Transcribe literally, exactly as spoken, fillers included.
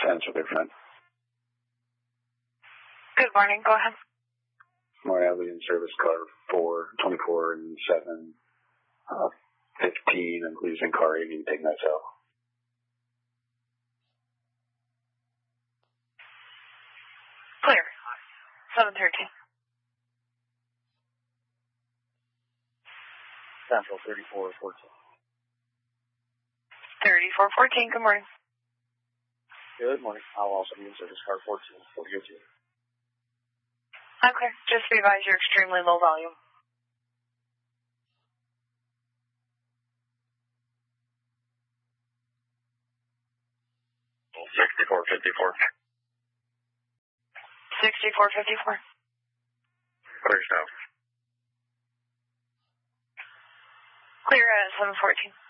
Answer their front. Good morning. Go ahead. Morning, I'll be in service car four, twenty-four and seven, uh, fifteen, and please in car eight, you can take that out. Clear. seven thirteen. Central thirty-four fourteen. thirty-four fourteen, good morning. Good morning. I'll also be in service car fourteen, forty-two. Okay, just be advised you're extremely low volume. sixty-four fifty-four. sixty-four fifty-four. Clear south. Clear at seven fourteen.